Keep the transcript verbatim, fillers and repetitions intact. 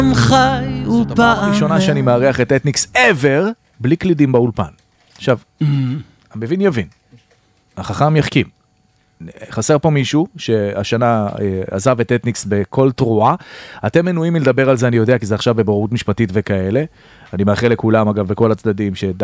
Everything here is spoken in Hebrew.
זאת הפעם הראשונה שאני מארח את אתניקס ever, בלי קלידים באולפן. עכשיו, המבין יבין, החכם יחכים. חסר פה מישהו שהשנה עזב את אתניקס בכל תרועה. אתם מנויים מלדבר על זה, אני יודע, כי זה עכשיו בבוררות משפטית וכאלה. אני מאחל לכולם, אגב, בכל הצדדים,